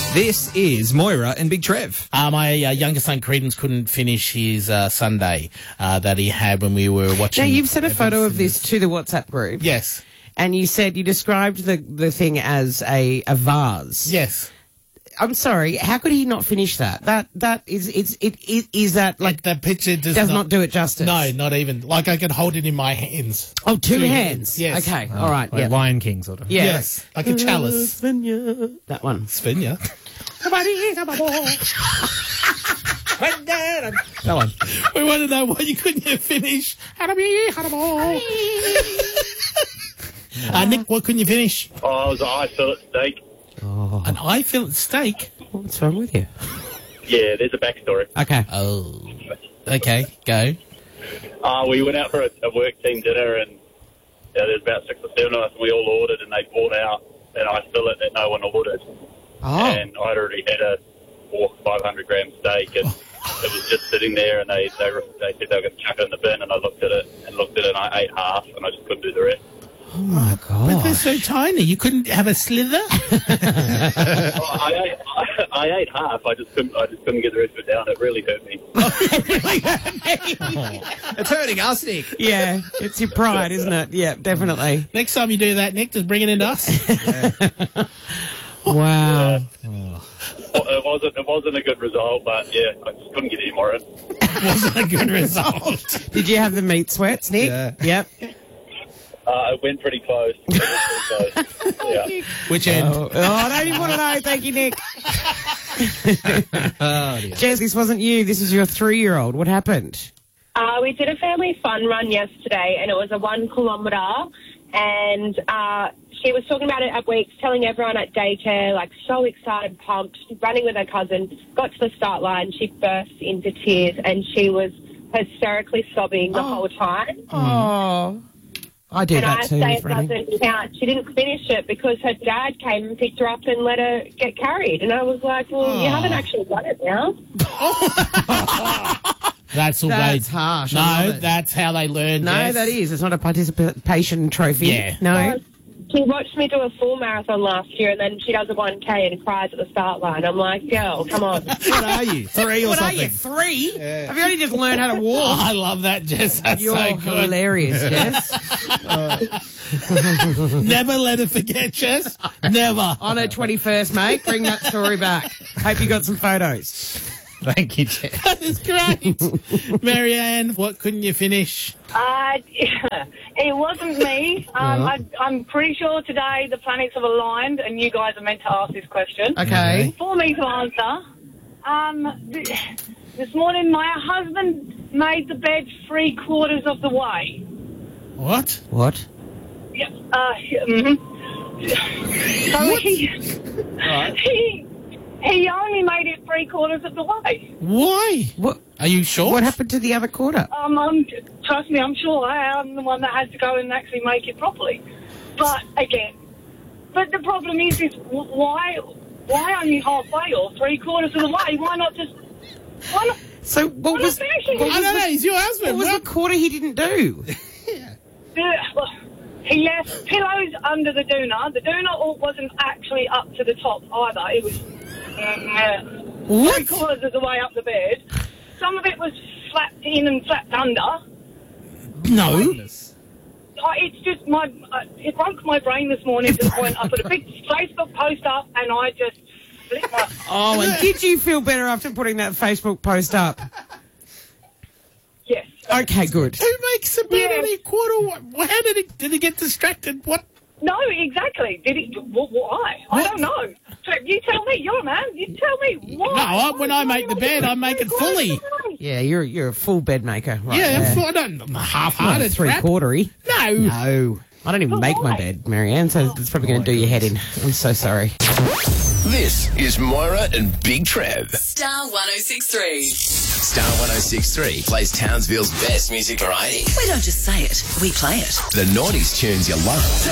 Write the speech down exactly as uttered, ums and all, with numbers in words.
This is Moira and Big Trev. Uh, my uh, younger son, Credence, couldn't finish his uh, Sunday uh, that he had when we were watching... Now, you've sent a photo of this to the WhatsApp group. Yes. And you said you described the, the thing as a, a vase. Yes. I'm sorry, how could he not finish that? That That is, it's, it, it, is that, like, Like, the picture does, does not, do it justice? No, not even. Like, I could hold it in my hands. Oh, two, Two hands. hands, yes. Okay, all right, Like yeah. Lion King sort of. Yeah. Yes. Like a chalice. That one. Svinya. That one. We want to know why you couldn't finish. uh, Nick, what couldn't you finish? Oh, it was an eye fillet steak. Oh, An eye fillet steak? what's wrong with you? Yeah, there's a backstory. Okay. Oh. Okay, go. Uh, we went out for a, a work team dinner, and yeah, there's about six or seven of us, and we all ordered, and they brought out an eye fillet that no one ordered. Oh. And I'd already had a four, five hundred gram steak, and it was just sitting there, and they, they, they said they were going to chuck it in the bin, and I looked at it, and looked at it, and I ate half, and I just couldn't do the rest. Oh, my But they're God. so tiny. You couldn't have a slither? Oh, I, ate, I, I ate half, I just couldn't I just couldn't get the rest of it down. It really hurt me. It's hurting us, Nick. Yeah, it's your pride, isn't it? Yeah, definitely. Next time you do that, Nick, just bring it into us. Wow. It wasn't, it wasn't a good result, but yeah, I just couldn't get any more in. Wasn't a good result. Did you have the meat sweats, Nick? Yeah. Yep. Uh, it went pretty close. It went pretty close. Yeah. Which end? Oh, oh, I don't even want to know. Thank you, Nick. Oh, dear. Jez, this wasn't you. This is your three-year-old. What happened? Uh, we did a family fun run yesterday, and it was a one kilometre. And uh, she was talking about it at weeks, telling everyone at daycare, like so excited, pumped, running with her cousin. Got to the start line, she burst into tears, and she was hysterically sobbing the Oh. whole time. Oh. I do And I that too say with it running. doesn't count. She didn't finish it because her dad came and picked her up and let her get carried. And I was like, well, you haven't actually done it now. That's all That's they... harsh. I No, love it. that's how they learn. No, yes. that is. It's not a participation trophy. Yeah. No. Uh, She watched me do a full marathon last year, and then she does a one K and cries at the start line. I'm like, girl, come on. What are you? Three or What are something? you, three? Have you only just learned how to Oh, walk? I love that, Jess. That's You're so good. hilarious, Jess. Never let her forget, Jess. Never. On her twenty-first, mate. Bring that story back. Hope you got some photos. Thank you, Jeff. That is great. Marianne, what couldn't you finish? Uh, it wasn't me. Um, I, I'm pretty sure today the planets have aligned and you guys are meant to ask this question. Okay. For me to answer, um, th- this morning my husband made the bed three quarters of the way. What? What? Yep. Uh, mm-hmm. So he, he, he only made it three quarters of the way. Why? What? Are you sure? What happened to the other quarter? Um, I'm, trust me, I'm sure I am the one that had to go and actually make it properly. But again, but the problem is, is w- why, why only halfway or three quarters of the way? Why not just, why not? So what Why was? not finish it? what I was don't the- know. He's your What husband. was Well, the quarter he didn't do? Uh, he left pillows under the doona. The doona wasn't actually up to the top either. It was uh, three quarters of the way up the bed. Some of it was flapped in and flapped under. no. Uh, it's just my. Uh, it broke my brain this morning to the point I put a big Facebook post up and I just split my. Oh, and did you feel better after putting that Facebook post up? Yes. Okay, good. Who makes a bed Yeah. only a quarter? What, how did he, did he get distracted? What? No, exactly. Did it? wh- Why? I don't know. So you tell me. You're a man. You tell me why. No, I, when I make the bed, I make it fully. Yeah, you're you're a full bed maker, right? Yeah, there. I'm, I don't, I'm Not a half-hearted. three crap. quartery. No. No, I don't even But make my why? bed, Marianne. So it's probably going to do your head in. I'm so sorry. This is Moira and Big Trev. Star one oh six three. Star one oh six three plays Townsville's best music variety. We don't just say it, we play it. The noughties tunes you love.